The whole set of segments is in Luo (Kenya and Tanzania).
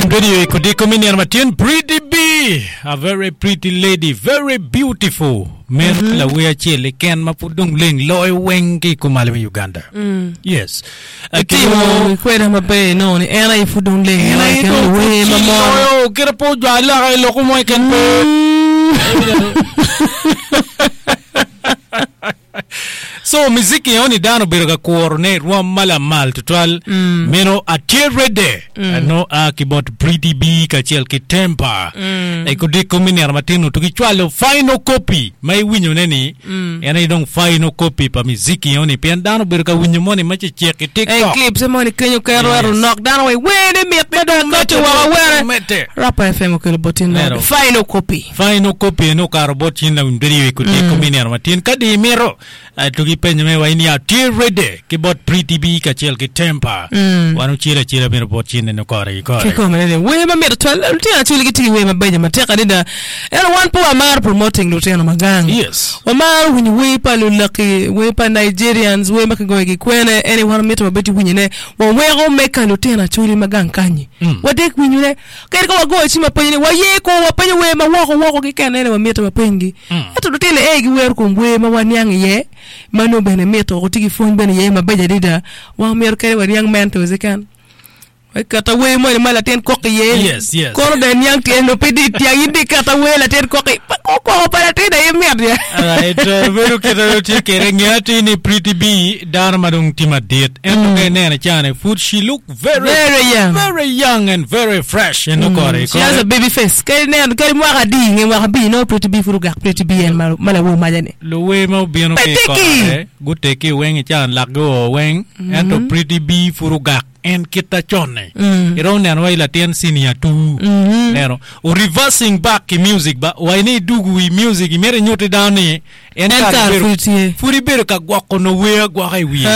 radio kudi komini Martin Pretty B, a very pretty lady, very beautiful. Mer la wea chele ken mapudung ling loy wengi kumali Uganda. Yes. Timo kwenda mabe no ni era ifudung ling like ken we mamo. Yo kira po jala kay loko mo ken po. So muziki yoni dano birga kuorne ruwa mala mal tutual meno atirede no kibot Pretty B kachel ki tempa kudi komini armatino tukichwalo final copy may winyo neni yana idong final copy pa muziki yoni pian dano birga winyo moni machi check TikTok clip se moni kenyo kero knock down way wene met were Rapa FM ko botin final copy no karobotin na windiri kudi komini armatin kadi mero tuki penye waini atirede kibot Pretty B kachel ki tempa wanu chira mero botin no kore kiko mene we ma mero twal tina chuli kiti we ma benya mateka dida era one po amar promoting luteno magang yes amar when we pa lulaki we pa Nigerians we makago gikwene anyone meto mabeti winyine we go meka lutena chuli magang kanyi wadek winyine kairi ko wago chima penye wayeko wapenye we ma wako kikene ne meto mapengi eto lutene egi wer ko we ma wanyang ye mano bene meto otigi phone bene ye mabeja dida wa mer kay war yang mento zekan kata we mo mala ten ko ye yes ko den yang ten no pedi yang indi kata we la ten ko ko para ten ye mer ya right veru keta tikere ngati ni Pretty B dar madung timadet and nene chane food she look very young and very fresh and kore she has a baby face kay nen kay mo ga di ngi mo ga bi no Pretty B furuga Pretty B en mala wo majane lo we mo bieno ke ko gute ki wen chan lago wen and to Pretty B furuga en kita chone iron nan way la ten senior tu nero o reversing back ki music ba way ni dugu wi music mere nyote down ni en ka furi ber ka gwako no we gwa kai wi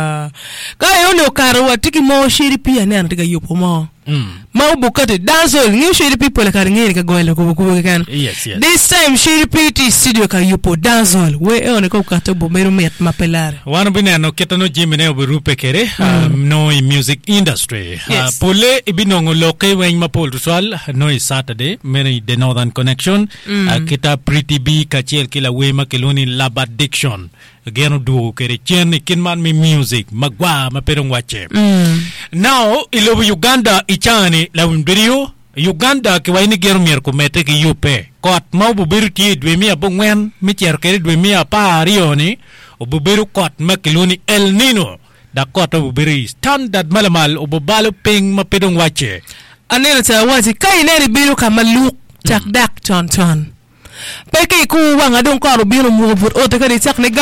ka yo no karo tiki mo shiri pia nan tiga yupo mo ma bukate dancehall ni shiri people ka ngiri ka goelo ko kan yes this time shiri PT studio ka yupo dancehall we on ko ka to bo meru met mapelare wan bineno ketano jimene oberupe kere no music industry pole ibinongo loke wen mapol tual no Saturday many the Northern Connection kita Pretty B kachel kila we makeloni lab addiction again do kere chen kinman mi music magwa maperong wache now ilo Uganda ichani la video Uganda ke waini gero mier ko mete ki yupe kot mau bubiru ki dwemia bongwen mi cher kere dwemia pa rioni obubiru kot makeloni El Nino da kota bubiru standard malamal obobalo ping mapedong wache anena ta wazi kai neri biru kamaluk tak dak ton peke ku wanga don ko biru mu but o te kadi tak ne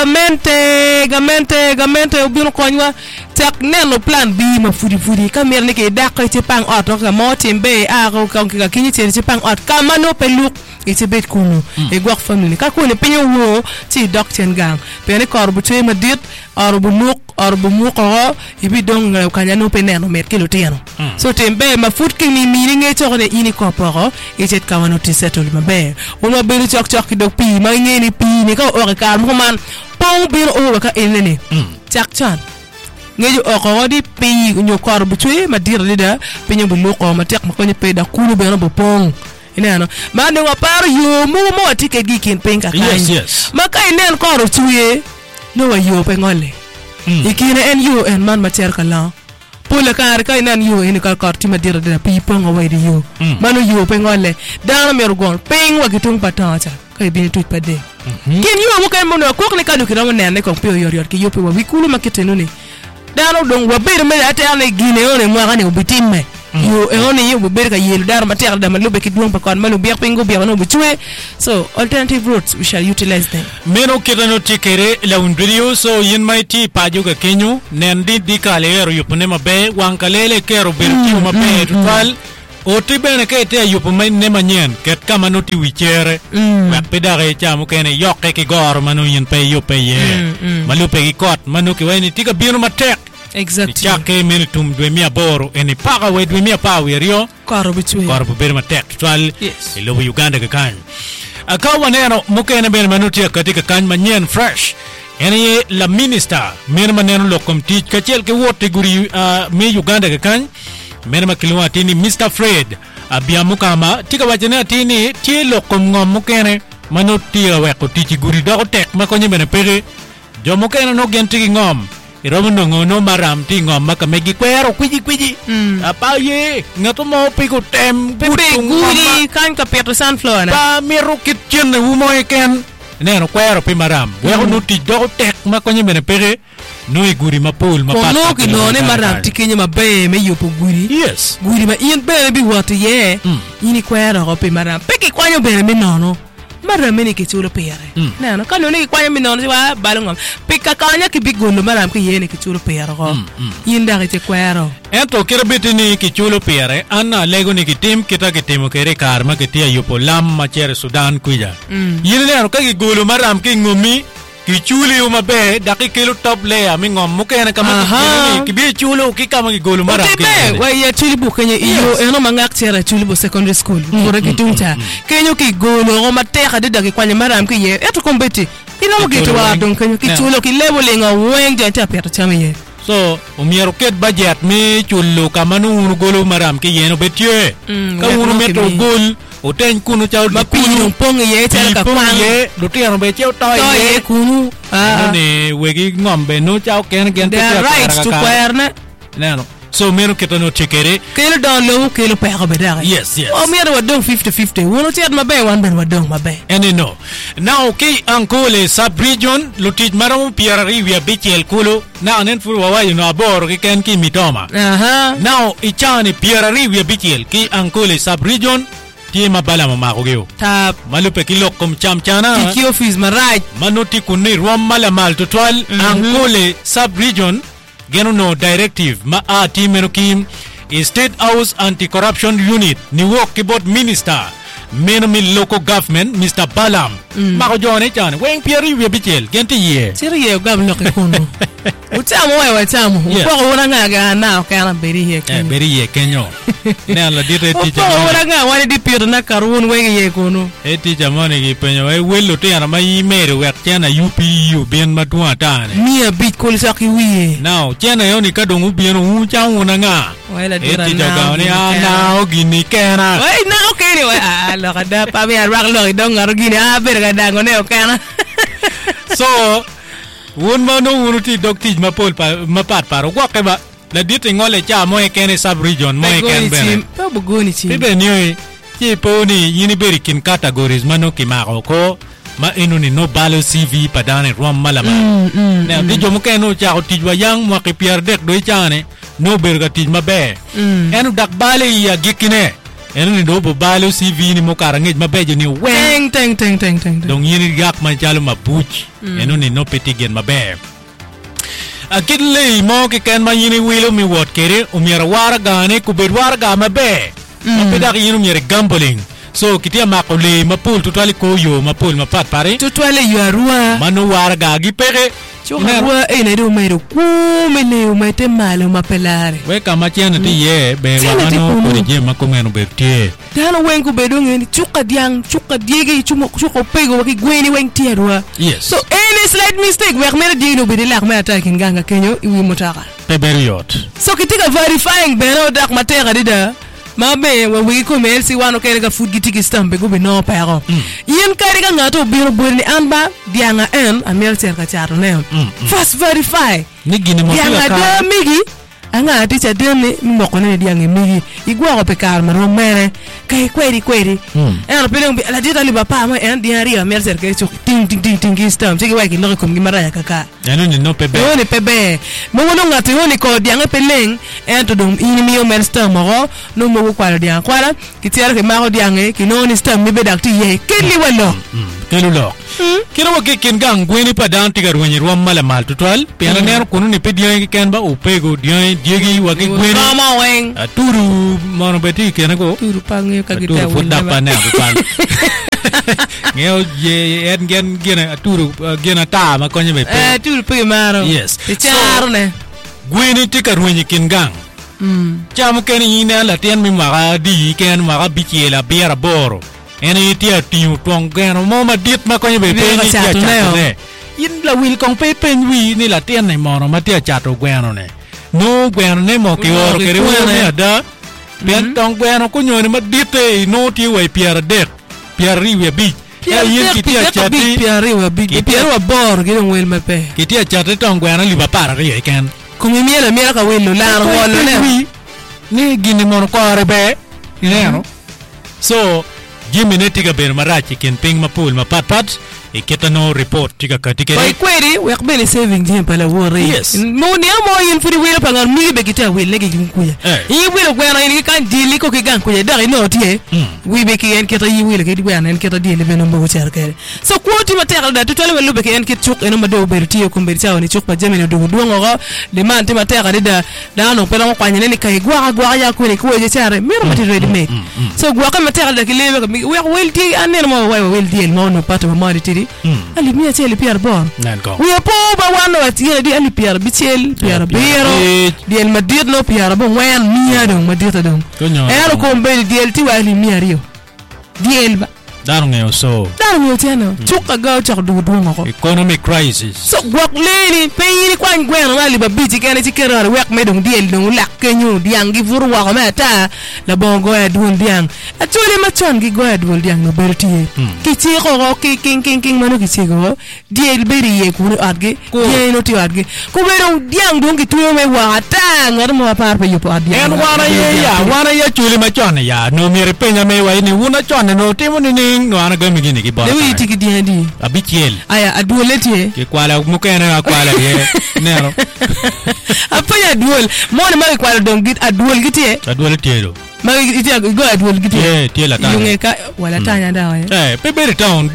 gamente biru konwa tak neno plan B ma fudi kamer ne ke dak te pang ot ka motimbe a ko ka kinyi te pang ot kamano peluk ite bet kunu e gwak family ka ko ne penyo wo ti doctor gang pe ne ko butu ma dit arbu muko ibi dong kanya no peneno met kilo teno so tembe ma fut ki mi nge to ne ini ko poro ite kamano ti settle ma be o ma be chok ki dok pi ma ngeni pi ni ka o ka mo man pong bir o ka enene chak chan ngeju o ko di pi nyo ko butu ma dir lida penyo bu muko ma tek ma ko ni pe da kunu be no bo pong inano mande wa par yo mo tike gikin penka kan yes makai nen ko ro tuye no wa yo pe ngole ikine en yo en man mater kala pula kar kai nan yo en ka karti madira de pi pongo wa de yo manu yo pe ngole dana mer gon peng wa gitung patata kai bin tut pade kin yo mo kai mo no ko ne kadu kira mo ne ko pe yo ki yo pe wa wikulu makete no ne dana dong wa be me ate ane gine one mo ga ne obitin me yo oni yo be ka yelu dar mater da malube ki duong pa kon malu biak pingo biak no butue so alternative routes we shall utilize them meno ketano tikere la un video so yin mighty pajo ga kenyu nendi dikalero yupne mabe wankalele kero berti mabe tual oti bene kete yupme ne manyen ket kama noti wichere wa pedare chamu kene yokke ki gor manu yin pe yupe ye malupe ki kot manu ki weni tika binu matek exactly chake minutum 2000 eni paga we 2000 pa werio karo berma tek twal ilo Uganda ka kan akawa neno mukene ben manutia katika kan manyen fresh eni la minister men maneno lo komti kachel ke wote guri me Uganda ka kan mena makilwa tini Mr. Fred abiamukama tika wajana tini tilo komngom mukene manotia weko tiki guri do tek makonye mena pere jo mukene no genti ngom iromo ngono maram ti ngom makamegi kwero kwiji apa ye ngato mo piko tem guri kan ka Peter Sunflower na pa miru kitchen umo eken neno kwero pi maram weko no ti do tek makonye mena pere no guri mapul mapata no ki no ne maram tikenye mabe me yupo guri yes guri ma ien bele bi wato ye ini kwero ko pe maram peki kwanyo bele me nono maram ne ke chulo pere na no kanu ne kwanyo me nono wa balungam peka kanya ki bigolo maram ke ye ne ke chulo pere ko yinda ke kwero ento kirbiti ni ki chulo pere anna lego ni ki tim kita ke temo kere karma ke tia yupo lam ma chere Sudan kuja yine ne ka ki golo maram ke ngumi ki chuli uma be daki kilo top layer mi ngom mukena kama ki bi chulo ki kama ki golu mara ki wa ya chuli bu kenya iyo eno mangak tera chuli bu secondary school ngora ki tunta kenyo ki golu ngoma teka de daki kwanya mara ki ye eto kombeti kino mo gitu wa don kenyo ki chulo ki leveling a weng janta peta chame ye so umiero ket budget mi chulo kama nu golu maram ki ye no betye ka unu meto gol oten kunu chao mapinyo pong ye tera ka kwang ye do tiano be cheo toy ye kunu ne wegi ngombe no chao ken the rights to kwerne no so mero ketano chekere kelo don lo kelo pa ko bedara yes o mero wadong 50-50 wono tiat mabe wan ben wadong mabe ene no now ke ankole sub region lotij maram pierari via bichel kulo na anen fu wa you know abor ke ken ki mitoma now ichane pierari via bichel ki ankole sub region tiema bala mama ko geo tap malupe kilo kom chamchana ki office maraj manoti kunni rom mala mal total ankole sub region geno no directive ma a timeno kim state house anti corruption unit ni work keyboard minister menomi local government Mr. Balam mako jone chane weng pieri we bichel genti ye siriye gam no kono utamu wewe tamu ko wona ngaga na kana beri ye kenyo ne ala dire tija ko wona nga wani di pier na karun weng ye kono e tija mone gi penyo e welo te ana mai mere wek chana UPU ben madua tane mia bit ko saki wiye now chana yoni kadongu bien u cha wona nga wala dira na ni ana o gini kena wai na okay ni wa lo kada pa mi arwak lo dong ngaro gini a ber kada ngone o kana so won mano wunuti dokti mapol pa mapat paro kwa keba la dite ngole cha mo e kene sub region mo e ken ben pa bugoni chi bibe ni chi poni yini beri kin categories mano ki mako ko ma enu ni no balo CV padane rom malama na di jomo keno cha o tijwa yang mo ke pier dek do chane no berga tij mabe enu dak bale ya gikine enu ni do balo CV ni mo karangej mabe ni weng teng dong yini gak man chalo mabuch enu ni no petigen mabe akidle mo ke kan man yini wilo mi wot kere umiara wara gane kubed wara ga mabe mapedak yini umiara gambling so kitia makole mapul tutwali koyo mapul mapat pare tutwali yarua manu wara ga gipere Chua ina do mai kumene umete malo mapelare we kama chiana ti ye be wano ko je makomeno be tie dano wengu bedo ngeni chuka diege chuko pego waki gweni weng tierwa yes so any slight mistake we mere dieno be lak ma attack nganga kenyo iwi motaka peberiot so kitika verifying beno dak matera dida mabe we ko merci wano kere ga food gitiki stampe go be no pero yen kare ga ngato biro borni anba dianga en amel ter ka charo ne fast verify ni gine mo dianga da migi anga ticha dene mo ko ne dianga migi igwa ko pe kar maro mere kai kweri en pele mbi la dita li papa ma en diari amel ter ka chok ting stamp tigi wa ki lo ko mi maraya kaka eno ni no pebe no ni pebe mo wono ngati woni ko dianga peleng en to dum ini mi o mer stamp mo no mo ko dianga kwala kitiara ke ma ko dianga ki no ni stamp mi be dakti ye keli walo kelulo kero wake ken gang gweni padan tigar wenyi rom mala mal total piana ner kunu ni pedian ki ken ba upego dian diegi wake gweni mama weng aturu mono beti ken ko turu pange ka gita wunda pane apan ngeo ye en gen gena aturu gena ta ma konye be turu pe maro yes charo ne gweni tigar wenyi ken gang cham ken ina la tien mi maga di ken maga bichiela biara boro ene tia tiu tong geno moma dit ma ko be pe ni tia chatone in la wil kong pe pen wi ni la tien nei mono ma tia chato geno ne no geno ne mo ki oro kere ne da ben tong gweno ko nyone madite no ti we pier riwe bi yin kiti achati pier riwe bi pier wa bor gi wel me pe kiti achati tong gweno li ba para ri ken kuma miela ka welo la ngolo ne ni gini mon ko arbe no so Jimmy tiga ber marachi ken ping mapul mapat e ketano report tiga katikere by query we akbele saving jim pala wore yes no ni amo yin furi wele pangar mi be kita wele ge kuya yi wele gwena yin kan dili ko ke gan kuya dari no tie wi be ke en keta yi wele ke gwena en keta dili be no mbo cher kere so ko ti mater da to tole wele be ke en ket chuk eno mado ber tie ko ber chawo ni chuk pa jemene do ngo le man ti mater da no pela ko kwanya ni kai gwa ya ko ni ko je cher mi ro mati ready make so gwa ka mater da ke lebe we wel ti anen mo wa wel di no no pato ma di ti ali mia cheli pier bon we po ba wano atiere di ali pier bichel pier biro di el madid no pier bon wen mia don madid don ero ko mbeli di el ti wa ali mia rio di el ba daru ngeo tiano chuka ga chak du ngoko economic crisis so gwak leni peyini kwan gwen ali ba biti kene ti kero wek me don di el don lak kenyu diang gi furu wa ma ta la bongo e dun diang atuli ma chon gi go e dun diang no berti ki ti ko ki king manu ki ti go di el beri ye ku adge ye no ti adge ko be don diang don ki tuyo me wa ta ngar mo par pe yu po diang en wana ya chuli ma chon ya no mi repenya me wa ni una chon no timo ni no ana gami gini ki bora dewi tiki di abichiel aya aduoleti ki kwala mukena kwala ye nero apa ya duol mon ma kwala dong git aduoleti do ma iti go aduoleti tie la ta yunge ka wala tanya dawa Peberi town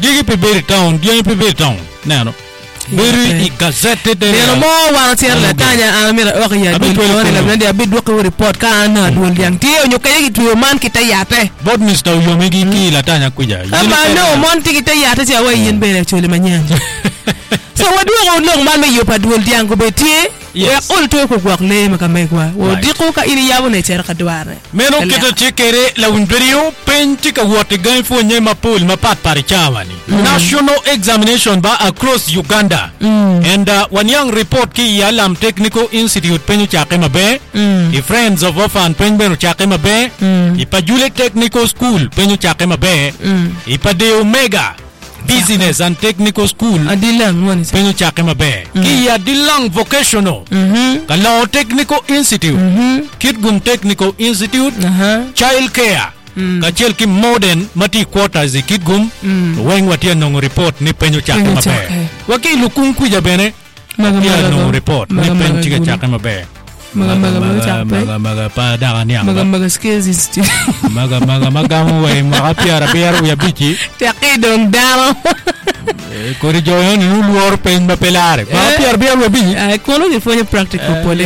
nero beri I gazette de nero mo wana tier la tanya amira o ya duol la blandi abid ko report ka na duol yang tie nyoka yiki tuyo man kita yate bod mister yomegi ki la tanya kuja ama no mon tiki ta yate ti awai yen bere chole manyan so wadu ko long man me yopa duol yang ko betie ya ol to ko gwak le maka me kwa wo diko ka iri yawo ne cer ka dware meno kete tikere la unberio penti ka wote gan fo nyema pol mapat pari chawani national examination ba across Uganda and one young report ki yalam technical institute penyu chake mabe the friends of orphan penyu chake mabe ipajule technical school penyu chake mabe ipade omega business and technical school adilang woni penyu chake mabe ki adilang vocational Kalao technical institute Kitgum technical institute child care kachel ki modern mati quarters Kitgum weng watia nong report ni penyu chake mabe waki lukung kuja bene ya nong report ni penyu chake mabe maga pa daga ni maga skills institute maga mo way piara ya bichi taki dong dalo kori joyon ni luor pen ma pelare piara ya bichi kono ni fonye practical pole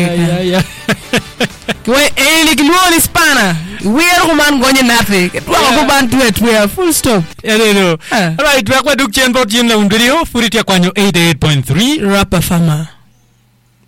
we eli luor hispana wero man gonye nafe twa ko ban tuwe full stop no right wa duk chen bot yin la un video furitia kwanyo 88.3 Rapa Fama